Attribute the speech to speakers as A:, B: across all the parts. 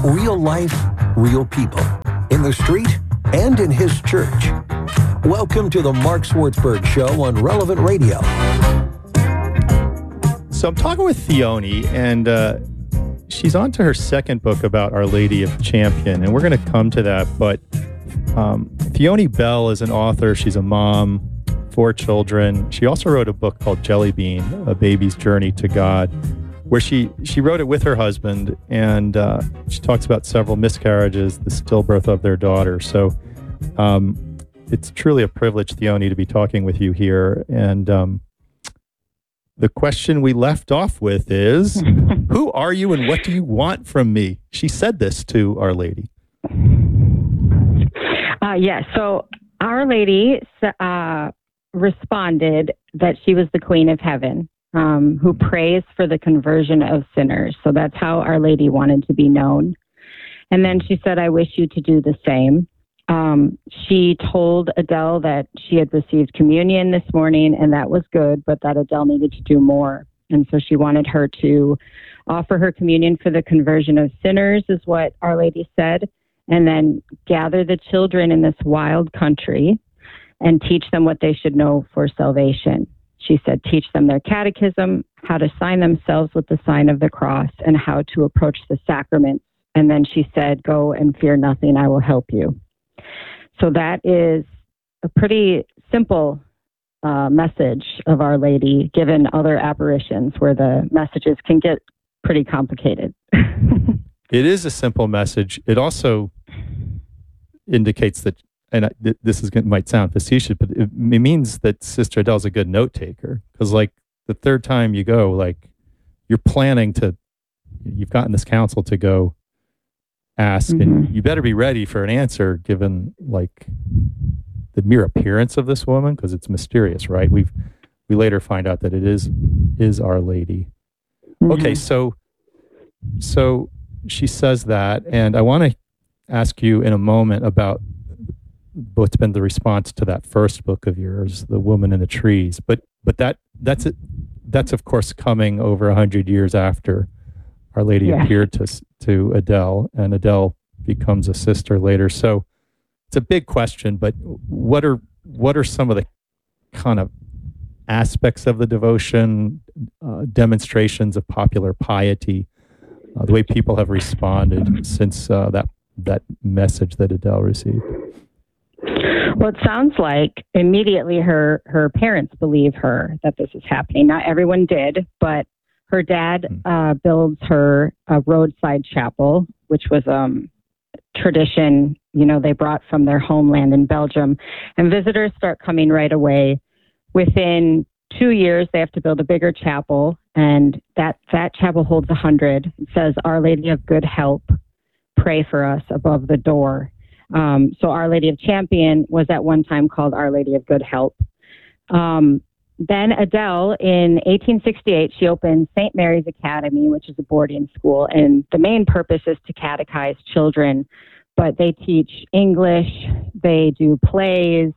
A: Real life, real people. In the street and in his church. Welcome to the Mark Swartzberg Show on Relevant Radio.
B: So I'm talking with Theoni, and she's on to her second book about Our Lady of Champion, and we're going to come to that. But Theoni Bell is an author. She's a mom, 4 children. She also wrote a book called Jelly Bean, A Baby's Journey to God, where she wrote it with her husband, and she talks about several miscarriages, the stillbirth of their daughter. So it's truly a privilege, Theoni, to be talking with you here. And the question we left off with is, who are you and what do you want from me? She said this to Our Lady.
C: Yes. So Our Lady responded that she was the Queen of Heaven, who prays for the conversion of sinners. So that's how Our Lady wanted to be known. And then she said, I wish you to do the same. She told Adele that she had received communion this morning, and that was good, but that Adele needed to do more. And so she wanted her to offer her communion for the conversion of sinners, is what Our Lady said, and then gather the children in this wild country and teach them what they should know for salvation. She said, teach them their catechism, how to sign themselves with the sign of the cross, and how to approach the sacraments. And then she said, go and fear nothing, I will help you. So that is a pretty simple message of Our Lady, given other apparitions where the messages can get pretty complicated.
B: It is a simple message. It also indicates that, and might sound facetious, but it means that Sister Adele's a good note taker. Because like the third time you go, like you're planning you've gotten this counsel to go ask, and you better be ready for an answer given like the mere appearance of this woman, because it's mysterious, right? We later find out that it is Our Lady. Okay, so she says that, and I want to ask you in a moment about what's been the response to that first book of yours, The Woman in the Trees. But that's of course coming over 100 years after Our Lady appeared to Adele, and Adele becomes a sister later. So it's a big question, but what are some of the kind of aspects of the devotion, demonstrations of popular piety, the way people have responded since that message that Adele received?
C: Well, it sounds like immediately her parents believe her that this is happening. Not everyone did, but her dad builds her a roadside chapel, which was tradition, they brought from their homeland in Belgium. And visitors start coming right away. Within 2 years, they have to build a bigger chapel, and that chapel holds 100. It says, Our Lady of Good Help, pray for us above the door. So Our Lady of Champion was at one time called Our Lady of Good Help. Then Adele, in 1868, she opened St. Mary's Academy, which is a boarding school, and the main purpose is to catechize children, but they teach English, they do plays,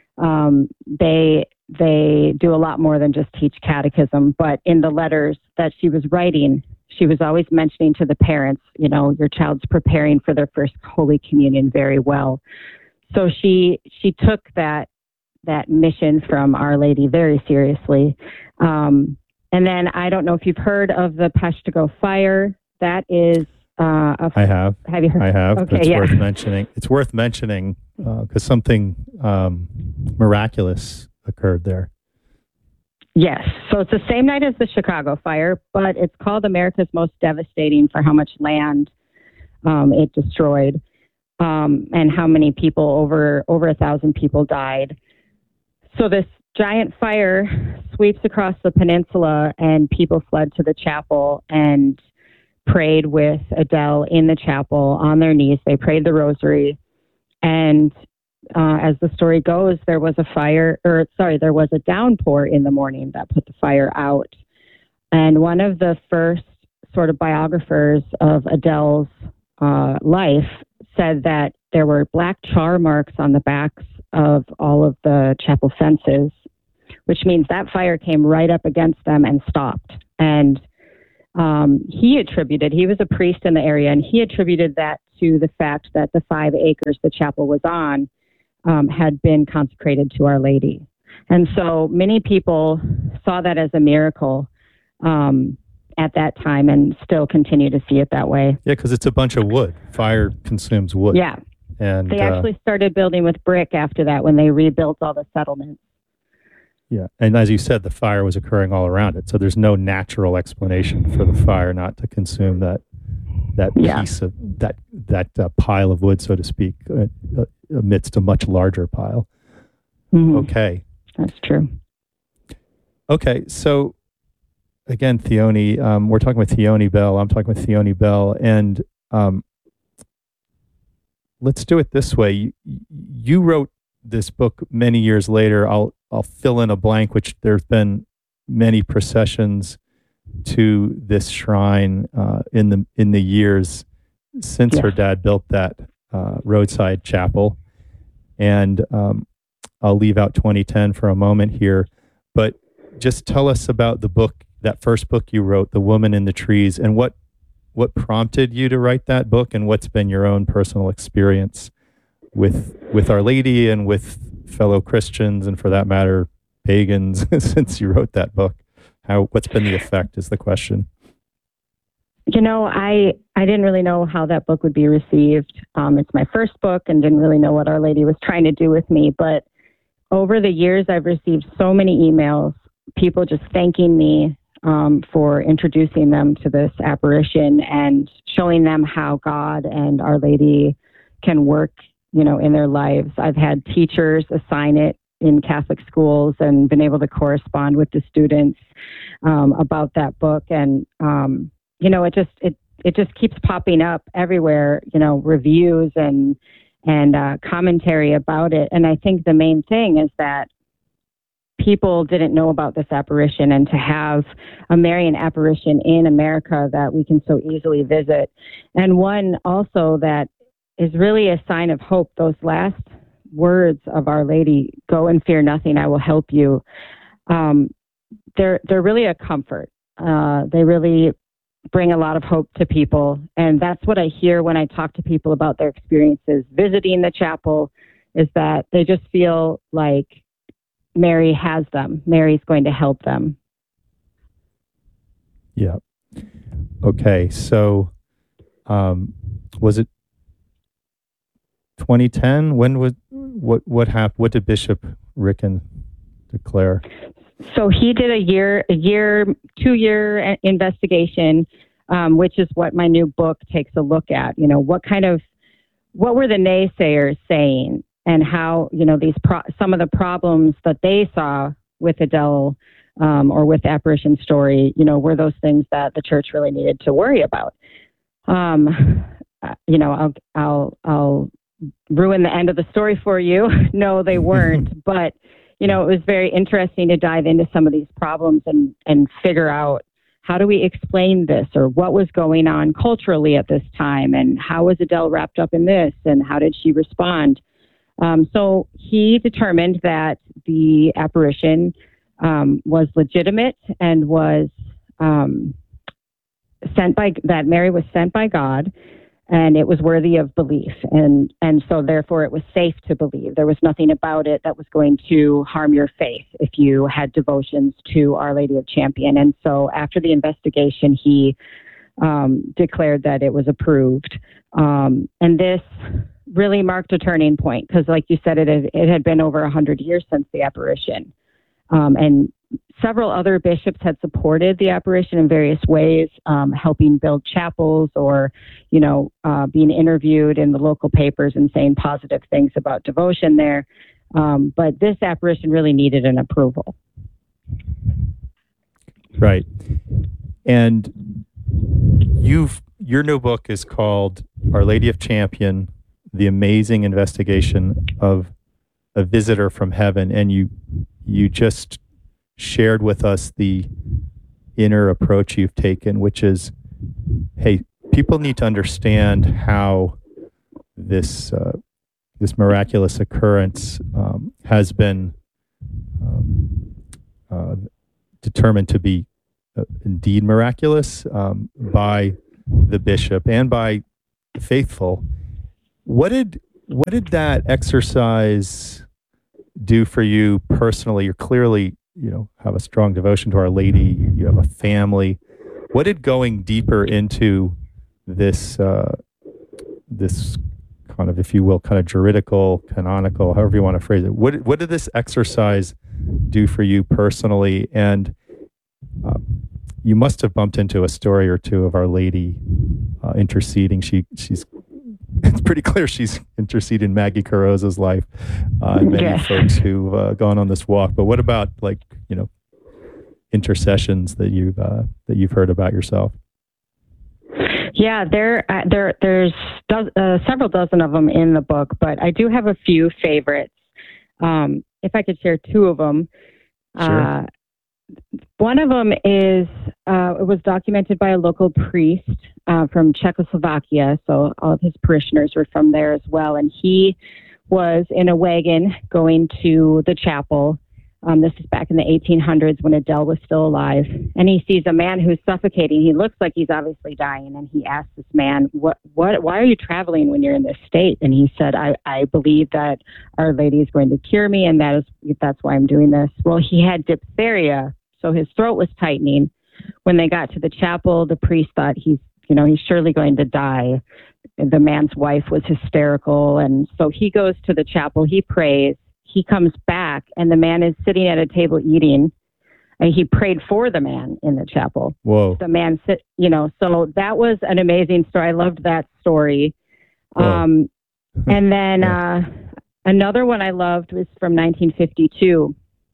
C: they do a lot more than just teach catechism. But in the letters that she was writing, she was always mentioning to the parents, your child's preparing for their first Holy Communion very well. So she took that mission from Our Lady very seriously. And then I don't know if you've heard of the Peshtigo fire. That is I
B: have.
C: Have you heard?
B: I have.
C: Okay,
B: it's worth mentioning. It's worth mentioning because something miraculous occurred there.
C: Yes. So it's the same night as the Chicago fire, but it's called America's most devastating for how much land it destroyed and how many people, over 1,000 people died. So this giant fire sweeps across the peninsula, and people fled to the chapel and prayed with Adele in the chapel on their knees. They prayed the rosary. And as the story goes, there was a downpour in the morning that put the fire out. And one of the first sort of biographers of Adele's life said that there were black char marks on the backs of all of the chapel fences, which means that fire came right up against them and stopped. And he was a priest in the area, and he attributed that to the fact that the 5 acres the chapel was on had been consecrated to Our Lady. And so many people saw that as a miracle at that time and still continue to see it that way.
B: Yeah, because it's a bunch of wood. Fire consumes wood.
C: Yeah.
B: And
C: they actually started building with brick after that when they rebuilt all the settlements.
B: Yeah. And as you said, the fire was occurring all around it. So there's no natural explanation for the fire not to consume that piece of that pile of wood, so to speak, amidst a much larger pile.
C: Mm-hmm.
B: Okay.
C: That's true.
B: Okay. So again, Theoni, we're talking with Theoni Bell. I'm talking with Theoni Bell. And let's do it this way. You wrote this book many years later. I'll fill in a blank, which there's been many processions to this shrine in the years since her dad built that roadside chapel. And I'll leave out 2010 for a moment here, but just tell us about the book, that first book you wrote, The Woman in the Trees, and what prompted you to write that book, and what's been your own personal experience with Our Lady and with fellow Christians, and for that matter, pagans, since you wrote that book. What's been the effect is the question.
C: I didn't really know how that book would be received. It's my first book and didn't really know what Our Lady was trying to do with me. But over the years, I've received so many emails, people just thanking me for introducing them to this apparition and showing them how God and Our Lady can work, in their lives. I've had teachers assign it in Catholic schools and been able to correspond with the students about that book. And, it just keeps popping up everywhere, reviews and commentary about it. And I think the main thing is that people didn't know about this apparition, and to have a Marian apparition in America that we can so easily visit. And one also that is really a sign of hope. Those last words of Our Lady, "Go and fear nothing, I will help you." They're really a comfort. They really bring a lot of hope to people. And that's what I hear when I talk to people about their experiences visiting the chapel, is that they just feel like Mary has them. Mary's going to help them.
B: Yeah. Okay. So, was it 2010? When was what happened? What did Bishop Ricken declare?
C: So he did a 2-year investigation, which is what my new book takes a look at. What were the naysayers saying, and how, some of the problems that they saw with Adele or with the apparition story, were those things that the church really needed to worry about. I'll ruin the end of the story for you. No, they weren't. But, it was very interesting to dive into some of these problems and figure out, how do we explain this, or what was going on culturally at this time, and how was Adele wrapped up in this, and how did she respond? So he determined that the apparition was legitimate and was that Mary was sent by God, and it was worthy of belief. And so therefore it was safe to believe. There was nothing about it that was going to harm your faith if you had devotions to Our Lady of Champion. And so after the investigation, he declared that it was approved. And this really marked a turning point, because like you said, it had been over 100 years since the apparition. And several other bishops had supported the apparition in various ways, helping build chapels, or, being interviewed in the local papers and saying positive things about devotion there. But this apparition really needed an approval.
B: Right. And your new book is called Our Lady of Champion, The Amazing Investigation of a Visitor from Heaven. And you just shared with us the inner approach you've taken, which is, hey, people need to understand how this miraculous occurrence has been determined to be indeed miraculous by the bishop and by the faithful. What did that exercise do for you personally? You're clearly, have a strong devotion to Our Lady. You have a family. What did going deeper into this this kind of, if you will, kind of juridical, canonical, however you want to phrase it, what did this exercise do for you personally? And you must have bumped into a story or two of Our Lady interceding. She's it's pretty clear she's interceded in Maggie Carosa's life and many folks who've gone on this walk. But what about intercessions that you've heard about yourself?
C: Yeah, there's several dozen of them in the book, but I do have a few favorites. If I could share two of them.
B: Sure.
C: One of them is, it was documented by a local priest from Czechoslovakia, so all of his parishioners were from there as well, and he was in a wagon going to the chapel. This is back in the 1800s when Adele was still alive, and he sees a man who's suffocating. He looks like he's obviously dying, and he asks this man, why are you traveling when you're in this state? And he said, I believe that Our Lady is going to cure me, and that's why I'm doing this. Well, he had diphtheria, so his throat was tightening. When they got to the chapel, the priest thought he's surely going to die. The man's wife was hysterical, and so he goes to the chapel, he prays, he comes back, and the man is sitting at a table eating, and he prayed for the man in the chapel.
B: Whoa.
C: The man so that was an amazing story. I loved that story. And then another one I loved was from 1952.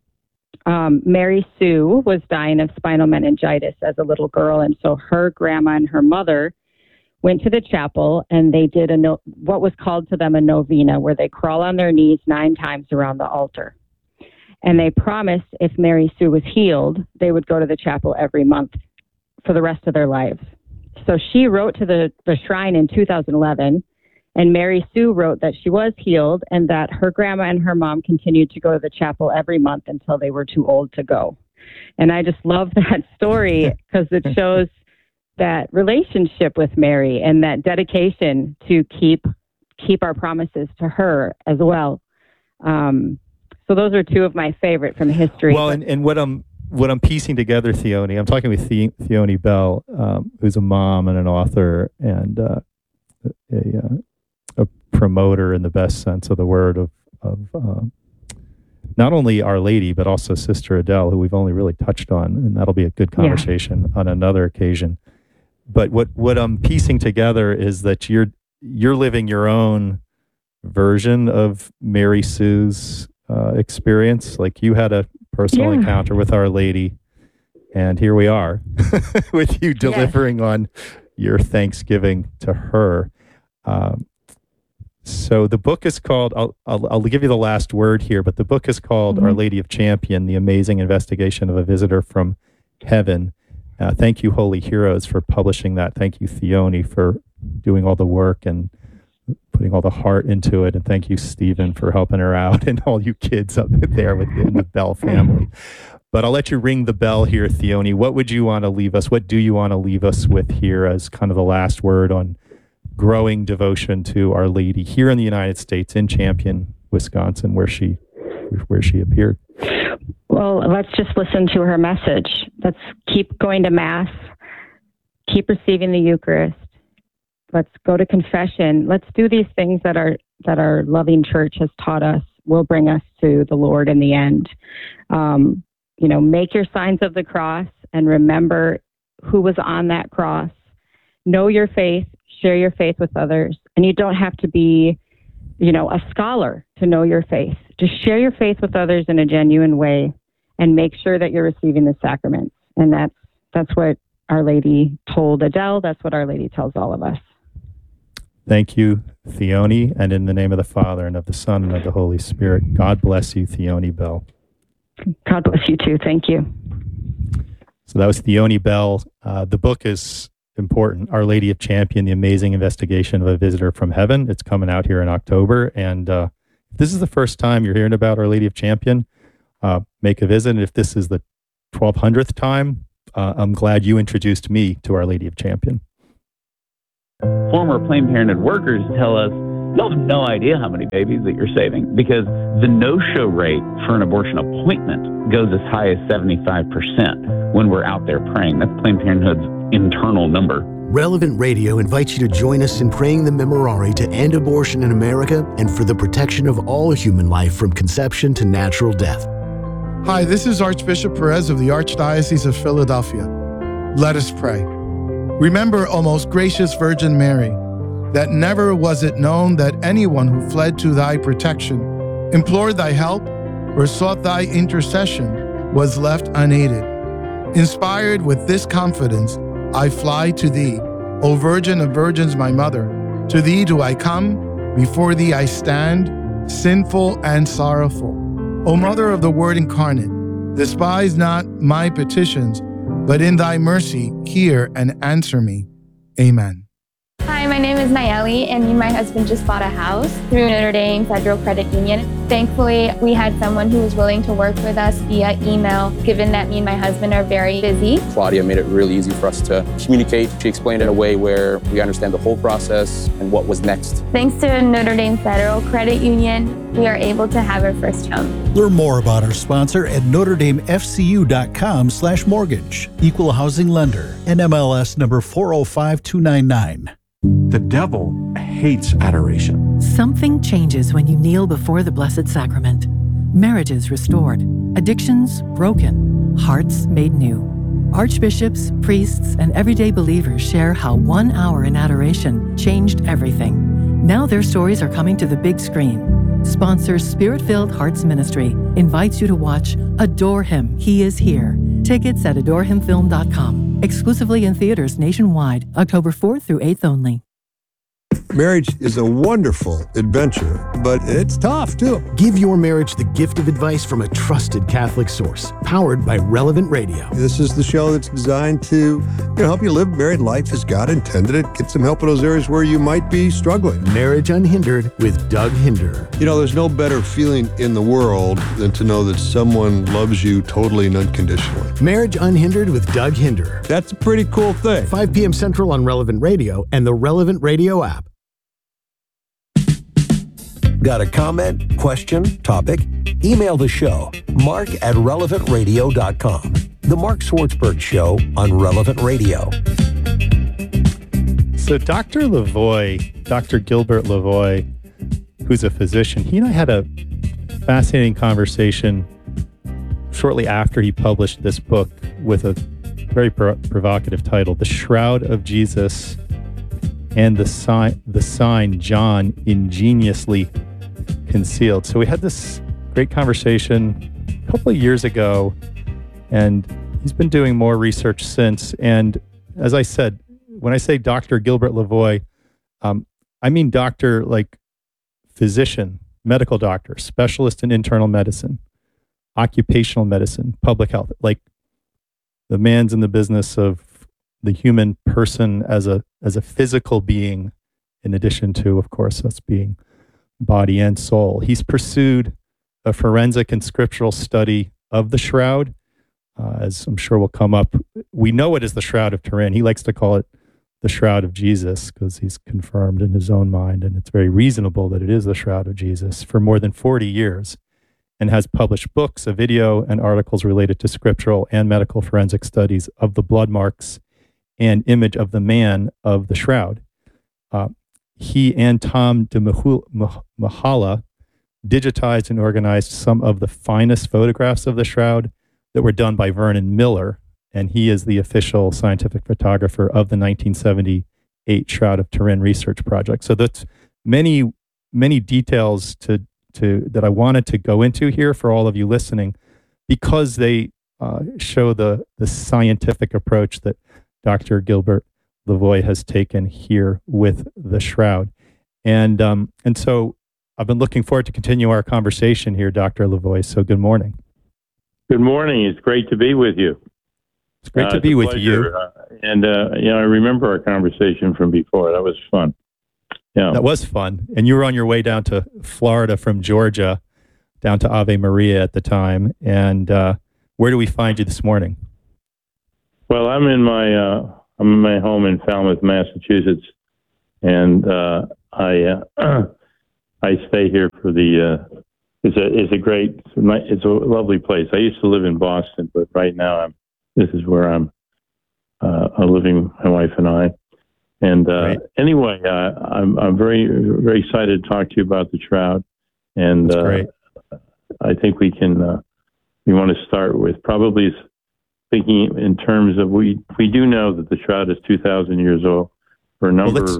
C: Mary Sue was dying of spinal meningitis as a little girl, and so her grandma and her mother went to the chapel, and they did what was called to them a novena, where they crawl on their knees 9 times around the altar. And they promised if Mary Sue was healed, they would go to the chapel every month for the rest of their lives. So she wrote to the shrine in 2011, and Mary Sue wrote that she was healed and that her grandma and her mom continued to go to the chapel every month until they were too old to go. And I just love that story because it shows that relationship with Mary and that dedication to keep our promises to her as well. So those are two of my favorite from history.
B: Well, and what I'm piecing together, Theoni, I'm talking with Theoni Bell, who's a mom and an author and a promoter in the best sense of the word of not only Our Lady, but also Sister Adele, who we've only really touched on, and that'll be a good conversation on another occasion. But what I'm piecing together is that you're living your own version of Mary Sue's experience. Like you had a personal encounter with Our Lady, and here we are with you delivering on your thanksgiving to her. So the book is called, I'll give you the last word here, but the book is called Our Lady of Champion, The Amazing Investigation of a Visitor from Heaven. Thank you, Holy Heroes, for publishing that. Thank you, Theoni, for doing all the work and putting all the heart into it. And thank you, Stephen, for helping her out and all you kids up there within the Bell family. But I'll let you ring the bell here, Theoni. What would you want to leave us? What do you want to leave us with here as kind of the last word on growing devotion to Our Lady here in the United States, in Champion, Wisconsin, where she appeared?
C: Well, let's just listen to her message. Let's keep going to Mass, keep receiving the Eucharist. Let's go to confession. Let's do these things that our loving church has taught us will bring us to the Lord in the end. Make your signs of the cross and remember who was on that cross. Know your faith, share your faith with others. And you don't have to be, a scholar to know your faith. Just share your faith with others in a genuine way and make sure that you're receiving the sacraments. And that's what Our Lady told Adele. That's what Our Lady tells all of us.
B: Thank you, Theoni, and in the name of the Father, and of the Son, and of the Holy Spirit, God bless you, Theoni Bell.
C: God bless you too. Thank you.
B: So that was Theoni Bell. The book is important, Our Lady of Champion, The Amazing Investigation of a Visitor from Heaven. It's coming out here in October. And if this is the first time you're hearing about Our Lady of Champion, make a visit. And if this is the 1200th time, I'm glad you introduced me to Our Lady of Champion.
D: Former Planned Parenthood workers tell us, you'll have no idea how many babies that you're saving, because the no-show rate for an abortion appointment goes as high as 75% when we're out there praying. That's Planned Parenthood's internal number.
E: Relevant Radio invites you to join us in praying the Memorare to end abortion in America and for the protection of all human life from conception to natural death.
F: Hi, this is Archbishop Perez of the Archdiocese of Philadelphia. Let us pray. Remember, O most gracious Virgin Mary, that never was it known that anyone who fled to thy protection, implored thy help, or sought thy intercession was left unaided. Inspired with this confidence, I fly to thee, O Virgin of Virgins, my mother. To thee do I come, before thee I stand, sinful and sorrowful. O Mother of the Word incarnate, despise not my petitions, but in thy mercy hear and answer me. Amen.
G: Hi, my name is Nayeli, and me and my husband just bought a house through Notre Dame Federal Credit Union. Thankfully, we had someone who was willing to work with us via email, given that me and my husband are very busy.
H: Claudia made it really easy for us to communicate. She explained it in a way where we understand the whole process and what was next.
G: Thanks to Notre Dame Federal Credit Union, we are able to have our first home.
I: Learn more about our sponsor at NotreDameFCU.com/mortgage. Equal housing lender. NMLS number 405299.
J: The devil hates adoration.
K: Something changes when you kneel before the Blessed Sacrament. Marriages restored, addictions broken, hearts made new. Archbishops, priests, and everyday believers share how 1 hour in adoration changed everything. Now their stories are coming to the big screen. Sponsor Spirit-Filled Hearts Ministry invites you to watch Adore Him, He Is Here. Tickets at adorehimfilm.com. Exclusively in theaters nationwide, October 4th through 8th only.
L: Marriage is a wonderful adventure, but it's tough too.
E: Give your marriage the gift of advice from a trusted Catholic source, powered by Relevant Radio.
L: This is the show that's designed to help you live married life as God intended it. Get some help in those areas where you might be struggling.
E: Marriage Unhindered with Doug Hinder.
L: There's no better feeling in the world than to know that someone loves you totally and unconditionally.
E: Marriage Unhindered with Doug Hinder.
L: That's a pretty cool thing.
E: 5 p.m. Central on Relevant Radio and the Relevant Radio app.
A: Got a comment, question, topic? Email the show, mark@relevantradio.com. The Mark Swartzberg Show on Relevant Radio.
B: So Dr. Lavoie, Dr. Gilbert Lavoie, who's a physician, he and I had a fascinating conversation shortly after he published this book with a very provocative title, The Shroud of Jesus and the sign John Ingeniously Concealed. So we had this great conversation a couple of years ago, and he's been doing more research since. And as I said, when I say Dr. Gilbert Lavoie, I mean doctor like physician, medical doctor, specialist in internal medicine, occupational medicine, public health. Like the man's in the business of the human person as a physical being, in addition to, of course, us being body and soul. He's pursued a forensic and scriptural study of the shroud, as I'm sure will come up. We know it as the Shroud of Turin. He likes to call it the Shroud of Jesus because he's confirmed in his own mind, and it's very reasonable that it is the Shroud of Jesus, for more than 40 years, and has published books, a video, and articles related to scriptural and medical forensic studies of the blood marks and image of the man of the shroud. He and Tom de Mahala digitized and organized some of the finest photographs of the shroud that were done by Vernon Miller, and he is the official scientific photographer of the 1978 Shroud of Turin research project. So that's many details that I wanted to go into here for all of you listening, because they show the scientific approach that Dr. Gilbert Lavoie has taken here with the shroud. And so I've been looking forward to continue our conversation here, Dr. Lavoie. So good morning.
M: Good morning. It's great to be with you.
B: It's great to be with you.
M: I remember our conversation from before. That was fun. Yeah,
B: that was fun. And you were on your way down to Florida from Georgia, down to Ave Maria at the time. And where do we find you this morning?
M: Well, I'm in my home in Falmouth, Massachusetts, and I stay here for the. It's a lovely place. I used to live in Boston, but right now this is where I'm living, my wife and I. And anyway, I'm very, very excited to talk to you about the trout. And I think we want to start with probably thinking in terms of we do know that the trout is 2,000 years old for a number of